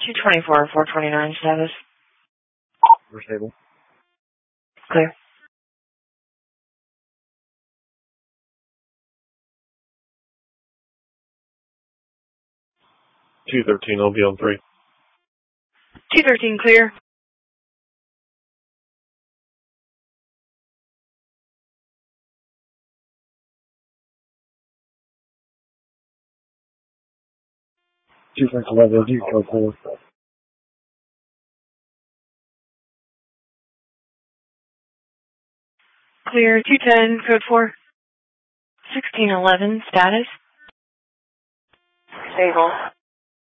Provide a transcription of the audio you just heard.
224, 429 status. We're stable. Clear. $213, I'll be on 3. 213, clear. Two French 11, you code 4. Clear, 210, code 4. 1611, status. Stable.